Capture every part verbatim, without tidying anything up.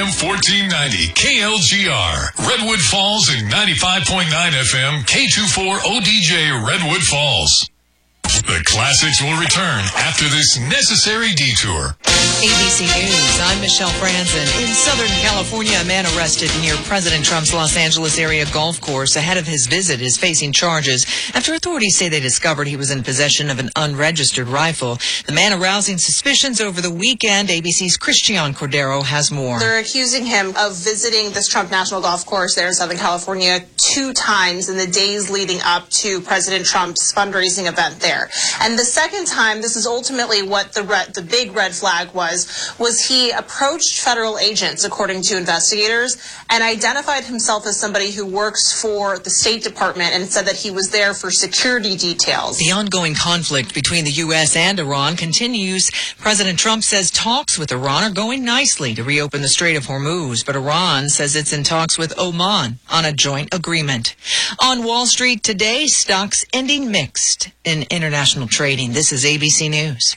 M fourteen ninety K L G R. Redwood Falls and ninety-five point nine F M K twenty-four O D J Redwood Falls. The classics will return after this necessary detour. A B C News, I'm Michelle Franzen. In Southern California, a man arrested near President Trump's Los Angeles area golf course ahead of his visit is facing charges after authorities say they discovered he was in possession of an unregistered rifle. The man arousing suspicions over the weekend. A B C's Christian Cordero has more. They're accusing him of visiting this Trump National Golf Course there in Southern California two times in the days leading up to President Trump's fundraising event there. And the second time, this is ultimately what the red, the big red flag was, was he approached federal agents, according to investigators, and identified himself as somebody who works for the State Department and said that he was there for security details. The ongoing conflict between the U S and Iran continues. President Trump says talks with Iran are going nicely to reopen the Strait of Hormuz, but Iran says it's in talks with Oman on a joint agreement. On Wall Street today, stocks ending mixed in international trading. This is A B C News.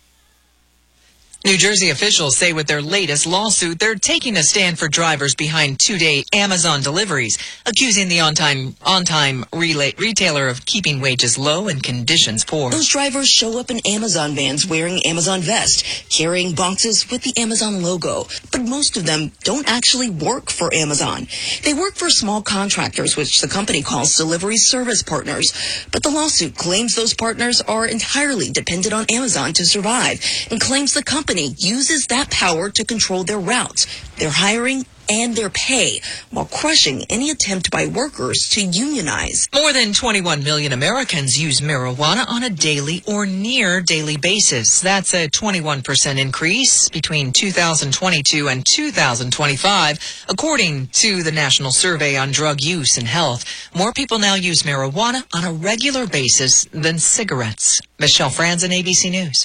New Jersey officials say with their latest lawsuit, they're taking a stand for drivers behind two-day Amazon deliveries, accusing the on-time on-time relay, retailer of keeping wages low and conditions poor. Those drivers show up in Amazon vans wearing Amazon vests, carrying boxes with the Amazon logo. But most of them don't actually work for Amazon. They work for small contractors, which the company calls delivery service partners. But the lawsuit claims those partners are entirely dependent on Amazon to survive and claims the company uses that power to control their routes, their hiring, and their pay, while crushing any attempt by workers to unionize. More than twenty-one million Americans use marijuana on a daily or near daily basis. That's a twenty-one percent increase between two thousand twenty-two and two thousand twenty-five, according to the National Survey on Drug Use and Health. More people now use marijuana on a regular basis than cigarettes. Michelle Franzen, A B C News.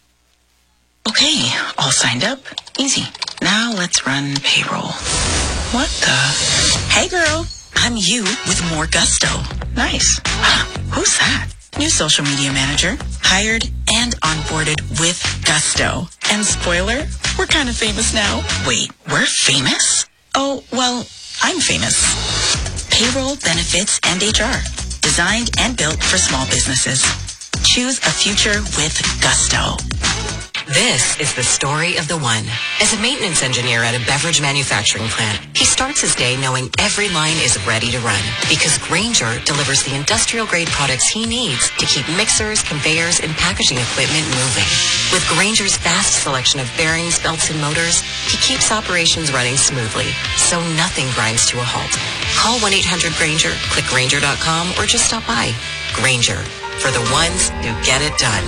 Okay, all signed up. Easy. Now let's run payroll. What the? Hey girl, I'm you with more gusto. Nice. Who's that? New social media manager. Hired and onboarded with gusto. And spoiler, we're kind of famous now. Wait, we're famous? Oh, well, I'm famous. Payroll, benefits, and H R. Designed and built for small businesses. Choose a future with gusto. This is the story of the one. As a maintenance engineer at a beverage manufacturing plant, he starts his day knowing every line is ready to run because Grainger delivers the industrial-grade products he needs to keep mixers, conveyors, and packaging equipment moving. With Grainger's vast selection of bearings, belts, and motors, he keeps operations running smoothly, so nothing grinds to a halt. Call one eight hundred Grainger, click Grainger dot com, or just stop by. Grainger, for the ones who get it done.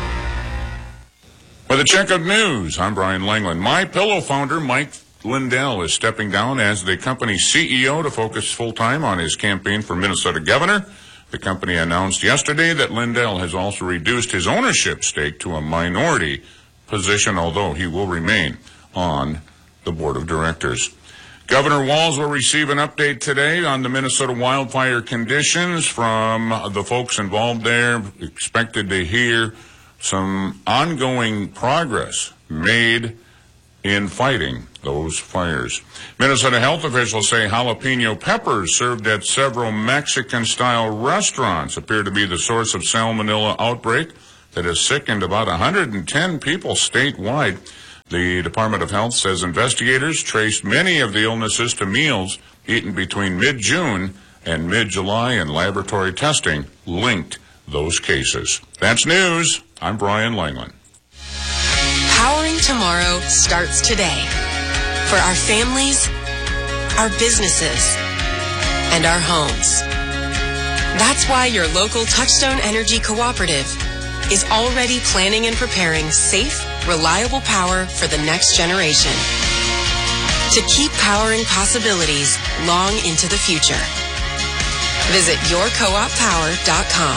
With a check of news, I'm Brian Langland. MyPillow founder Mike Lindell is stepping down as the company's C E O to focus full-time on his campaign for Minnesota governor. The company announced yesterday that Lindell has also reduced his ownership stake to a minority position, although he will remain on the board of directors. Governor Walz will receive an update today on the Minnesota wildfire conditions from the folks involved there. Expected to hear some ongoing progress made in fighting those fires. Minnesota health officials say jalapeno peppers served at several Mexican-style restaurants appear to be the source of salmonella outbreak that has sickened about one hundred ten people statewide. The Department of Health says investigators traced many of the illnesses to meals eaten between mid-June and mid-July, and laboratory testing linked those cases. That's news. I'm Brian Langland. Powering tomorrow starts today for our families, our businesses, and our homes. That's why your local Touchstone Energy Cooperative is already planning and preparing safe, reliable power for the next generation to keep powering possibilities long into the future. Visit your co op power dot com.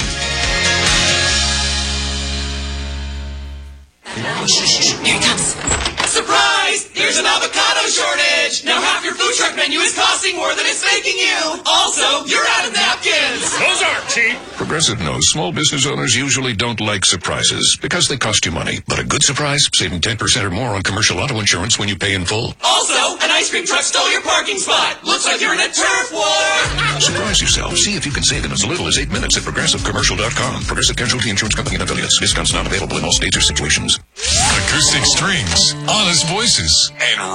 Here he comes. Surprise! There's an avocado shortage! Now half your food truck menu is costing more than it's making you! Also, you're out of napkins! Those aren't cheap! Progressive knows small business owners usually don't like surprises because they cost you money. But a good surprise, saving ten percent or more on commercial auto insurance when you pay in full. Also, an ice cream truck stole your parking spot. Looks like you're in a turf war. Surprise yourself. See if you can save in as little as eight minutes at progressive commercial dot com. Progressive Casualty Insurance Company and affiliates. Discounts not available in all states or situations. Acoustic strings, honest voices, and